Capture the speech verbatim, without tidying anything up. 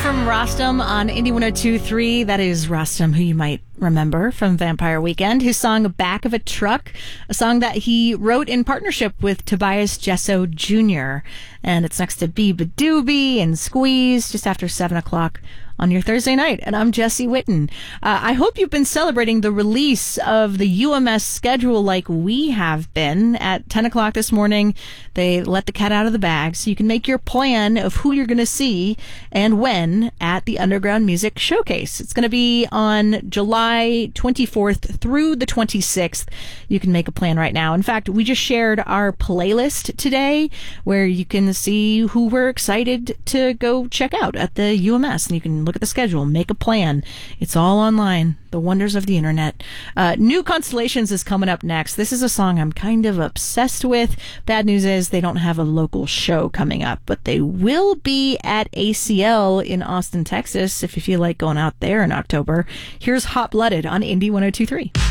from Rostam on Indie one oh two point three. That is Rostam, who you might remember from Vampire Weekend. His song Back of a Truck, a song that he wrote in partnership with Tobias Jesso Junior And it's next to Biba Doobie and Squeeze just after seven o'clock on your Thursday night. And I'm Jesse Witten. Uh, I hope you've been celebrating the release of the U M S schedule like we have been. At ten o'clock this morning, they let the cat out of the bag so you can make your plan of who you're going to see and when at the Underground Music Showcase. It's going to be on July twenty-fourth through the twenty-sixth. You can make a plan right now. In fact, we just shared our playlist today where you can see who we're excited to go check out at the U M S, and you can look at the schedule, make a plan. It's all online. The wonders of the internet. Uh, New Constellations is coming up next. This is a song I'm kind of obsessed with. Bad news is they don't have a local show coming up, but they will be at A C L in Austin, Texas, if you feel like going out there in October. Here's Hot Blooded on Indie one oh two point three.